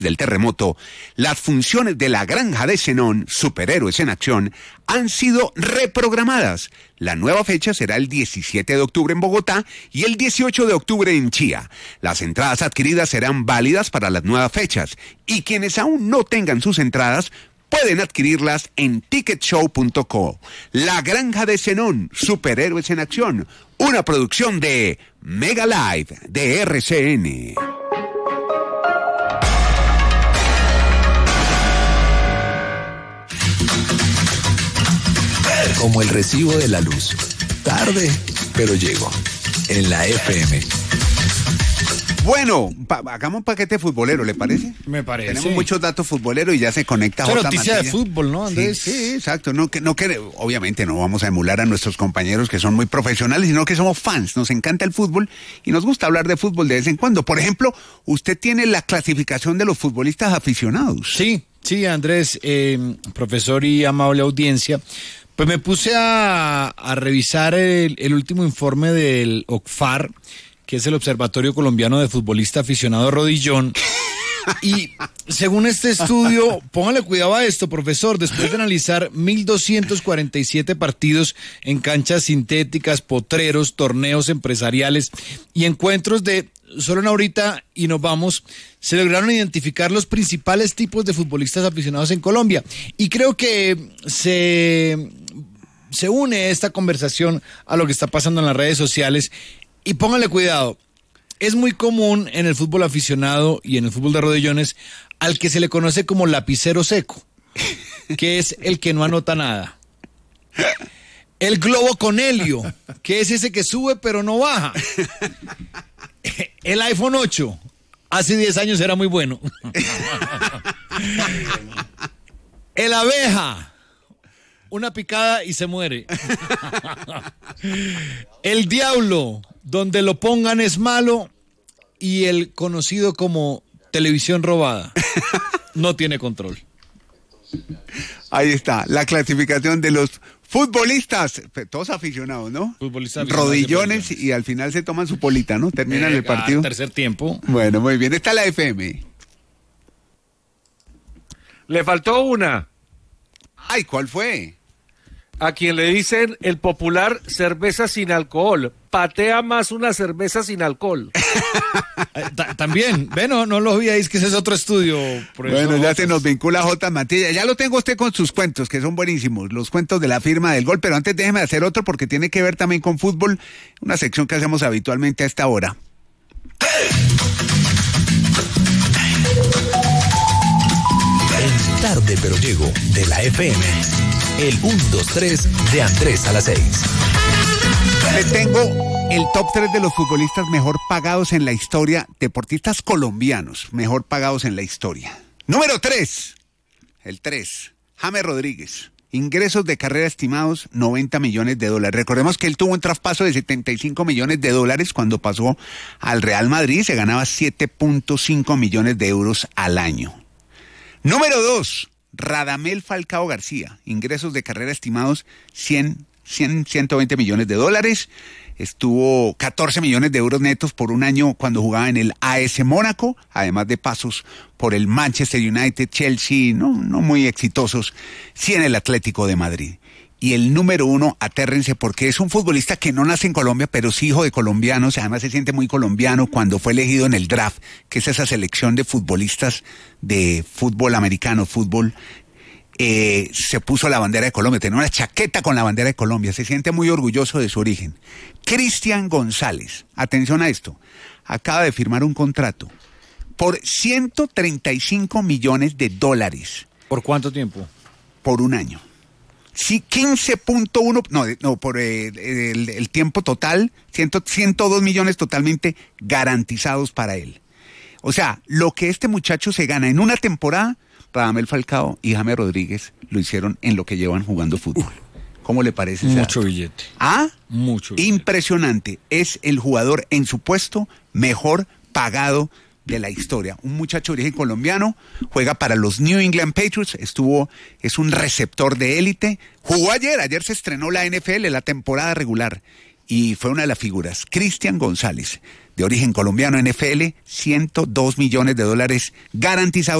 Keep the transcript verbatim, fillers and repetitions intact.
del terremoto, las funciones de la Granja de Zenón, Superhéroes en Acción, han sido reprogramadas. La nueva fecha será el diecisiete de octubre en Bogotá y el dieciocho de octubre en Chía. Las entradas adquiridas serán válidas para las nuevas fechas y quienes aún no tengan sus entradas pueden adquirirlas en ticket show punto co. La Granja de Zenón, Superhéroes en Acción, una producción de Mega Live de R C N. Como el recibo de la luz. Tarde, pero llego. En la F M. Bueno, pa- hagamos un paquete futbolero, ¿le parece? Me parece. Tenemos muchos datos futboleros y ya se conecta Esa J. noticia Matilla. de fútbol, ¿no, Andrés? Sí, sí, exacto. No, que, no que, obviamente no vamos a emular a nuestros compañeros que son muy profesionales, sino que somos fans. Nos encanta el fútbol y nos gusta hablar de fútbol de vez en cuando. Por ejemplo, usted tiene la clasificación de los futbolistas aficionados. Sí, sí, Andrés, eh, profesor y amable audiencia. Pues me puse a, a revisar el, el último informe del O C F A R, que es el Observatorio Colombiano de Futbolista Aficionado Rodillón. Y según este estudio, póngale cuidado a esto, profesor, después de analizar mil doscientos cuarenta y siete partidos en canchas sintéticas, potreros, torneos empresariales y encuentros de solo en ahorita y nos vamos, se lograron identificar los principales tipos de futbolistas aficionados en Colombia. Y creo que se, se une esta conversación a lo que está pasando en las redes sociales. Y póngale cuidado, es muy común en el fútbol aficionado y en el fútbol de rodillones al que se le conoce como lapicero seco, que es el que no anota nada. El globo con helio, que es ese que sube pero no baja. El iPhone ocho, hace diez años era muy bueno. El abeja, una picada y se muere. El diablo, donde lo pongan es malo, y el conocido como televisión robada no tiene control. Ahí está, la clasificación de los futbolistas, todos aficionados, ¿no? Futbolistas aficionados, rodillones rodillones. Y al final se toman su polita, ¿no? Terminan Eh, el partido. al tercer tiempo. Bueno, muy bien, está la F M. Le faltó una. Ay, ¿cuál fue? A quien le dicen el popular cerveza sin alcohol. Patea más una cerveza sin alcohol. Eh, ta- también, bueno, no lo olvidéis que ese es otro estudio. profesor. Bueno, ya se nos vincula J. Matilla. Ya lo tengo usted con sus cuentos, que son buenísimos. Los cuentos de la firma del gol. Pero antes déjeme hacer otro porque tiene que ver también con fútbol. Una sección que hacemos habitualmente a esta hora. En Tarde, pero llego. De la F M. El uno, dos, tres de Andrés a las seis. Le tengo el top tres de los futbolistas mejor pagados en la historia, deportistas colombianos mejor pagados en la historia. Número tres, el tres, James Rodríguez. Ingresos de carrera estimados noventa millones de dólares. Recordemos que él tuvo un traspaso de setenta y cinco millones de dólares cuando pasó al Real Madrid, se ganaba siete punto cinco millones de euros al año. Número dos, Radamel Falcao García. Ingresos de carrera estimados cien, cien, ciento veinte millones de dólares. Estuvo catorce millones de euros netos por un año cuando jugaba en el A S Mónaco, además de pasos por el Manchester United, Chelsea, no, no muy exitosos, sí en el Atlético de Madrid. Y el número uno, atérrense, porque es un futbolista que no nace en Colombia, pero sí hijo de colombianos, además se siente muy colombiano cuando fue elegido en el draft, que es esa selección de futbolistas de fútbol americano, fútbol. Eh, se puso la bandera de Colombia, tenía una chaqueta con la bandera de Colombia, se siente muy orgulloso de su origen. Cristian González, atención a esto, acaba de firmar un contrato por ciento treinta y cinco millones de dólares. ¿Por cuánto tiempo? Por un año. Sí, quince punto uno, no, no, por eh, el, el tiempo total, cien, ciento dos millones totalmente garantizados para él. O sea, lo que este muchacho se gana en una temporada, Radamel Falcao y James Rodríguez lo hicieron en lo que llevan jugando fútbol. ¿Cómo le parece ese Mucho dato? billete. ¿Ah? Mucho billete. Impresionante. Es el jugador en su puesto mejor pagado de la historia. Un muchacho de origen colombiano, juega para los New England Patriots, estuvo, es un receptor de élite, jugó ayer, ayer se estrenó la N F L, la temporada regular, y fue una de las figuras. Cristian González, de origen colombiano, N F L, ciento dos millones de dólares garantizados.